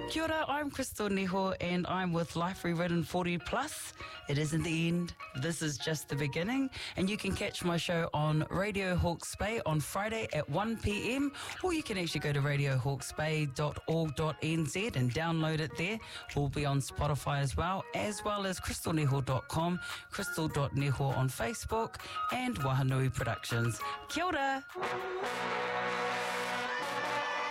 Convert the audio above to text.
Kia ora, I'm Crystal Neho and I'm with Life Rewritten 40 Plus. It isn't the end, this is just the beginning, and you can catch my show on Radio Hawke's Bay on Friday at 1 p.m, or you can actually go to radiohawkesbay.org.nz and download it there. We'll be on Spotify as well as crystalneho.com, crystal.neho on Facebook, and Wahanui Productions. Kia ora!